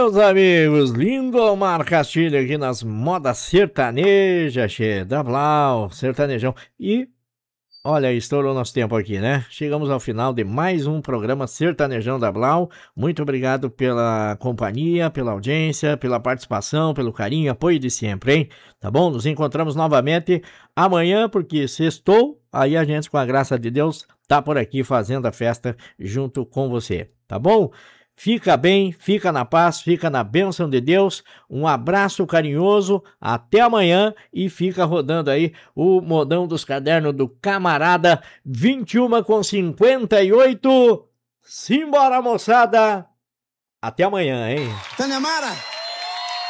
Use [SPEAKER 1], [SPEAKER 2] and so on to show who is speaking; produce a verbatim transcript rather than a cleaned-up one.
[SPEAKER 1] meus amigos, lindo Omar Castilho aqui nas modas sertanejas, che, da Blau, sertanejão. E, olha, estourou nosso tempo aqui, né? Chegamos ao final de mais um programa Sertanejão da Blau. Muito obrigado pela companhia, pela audiência, pela participação, pelo carinho, apoio de sempre, hein? Tá bom? Nos encontramos novamente amanhã, porque sextou, aí a gente, com a graça de Deus, tá por aqui fazendo a festa junto com você, tá bom? Fica bem, fica na paz, fica na bênção de Deus. Um abraço carinhoso, até amanhã e fica rodando aí o modão dos cadernos do camarada vinte e uma com cinquenta e oito. Simbora, moçada! Até amanhã, hein?
[SPEAKER 2] Tânia Mara!